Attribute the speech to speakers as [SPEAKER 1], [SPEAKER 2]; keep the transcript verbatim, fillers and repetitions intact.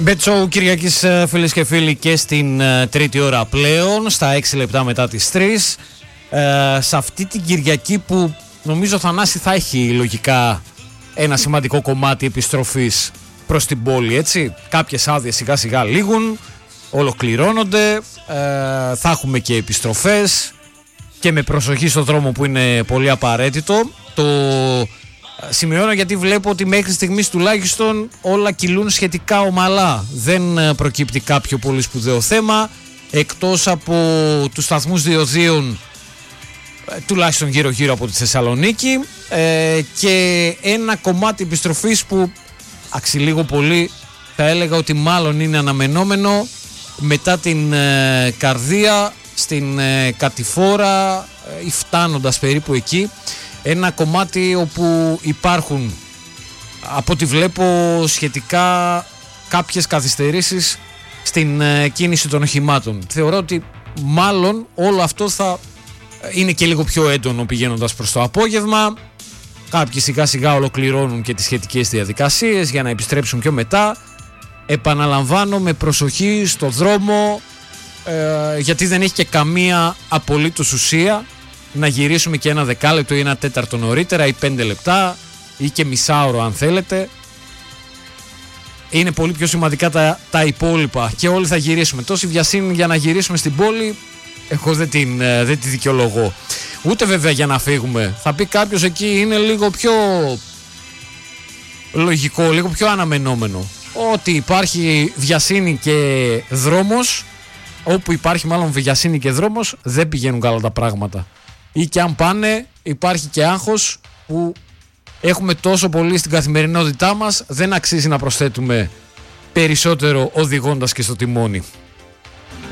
[SPEAKER 1] Μπετσόου Κυριακής, φίλες και φίλοι, και στην uh, τρίτη ώρα πλέον, στα έξι λεπτά μετά τις τρεις. Uh, σε αυτή την Κυριακή που νομίζω, Θανάση, θα έχει λογικά ένα σημαντικό κομμάτι επιστροφής προς την πόλη, έτσι. Κάποιες άδειες σιγά σιγά λήγουν, ολοκληρώνονται, uh, θα έχουμε και επιστροφές και με προσοχή στο δρόμο, που είναι πολύ απαραίτητο. Το σημειώνω γιατί βλέπω ότι μέχρι στιγμής τουλάχιστον όλα κυλούν σχετικά ομαλά. Δεν προκύπτει κάποιο πολύ σπουδαίο θέμα, εκτός από τους σταθμούς διοδίων, τουλάχιστον γύρω γύρω από τη Θεσσαλονίκη, ε, και ένα κομμάτι επιστροφής που αξιλίγο πολύ θα έλεγα ότι μάλλον είναι αναμενόμενο μετά την ε, Καρδία, στην ε, Κατηφόρα ε, ή φτάνοντας περίπου εκεί. Ένα κομμάτι όπου υπάρχουν, από ό,τι βλέπω, σχετικά κάποιες καθυστερήσεις στην ε, κίνηση των οχημάτων. Θεωρώ ότι μάλλον όλο αυτό θα είναι και λίγο πιο έντονο πηγαίνοντας προς το απόγευμα. Κάποιοι σιγά σιγά ολοκληρώνουν και τις σχετικές διαδικασίες για να επιστρέψουν πιο μετά. Επαναλαμβάνω, με προσοχή στο δρόμο, ε, γιατί δεν έχει και καμία απολύτως ουσία να γυρίσουμε και ένα δεκάλεπτο ή ένα τέταρτο νωρίτερα ή πέντε λεπτά ή και μισάωρο αν θέλετε. Είναι πολύ πιο σημαντικά τα, τα υπόλοιπα και όλοι θα γυρίσουμε. Τόση βιασύνη για να γυρίσουμε στην πόλη, εγώ δεν, την, δεν τη δικαιολογώ. Ούτε βέβαια για να φύγουμε. Θα πει κάποιος, εκεί είναι λίγο πιο λογικό, λίγο πιο αναμενόμενο. Ότι υπάρχει βιασύνη και δρόμος, όπου υπάρχει μάλλον βιασύνη και δρόμος, δεν πηγαίνουν καλά τα πράγματα. Ή και αν πάνε, υπάρχει και άγχος που έχουμε τόσο πολύ στην καθημερινότητά μας, δεν αξίζει να προσθέτουμε περισσότερο οδηγώντας και στο τιμόνι.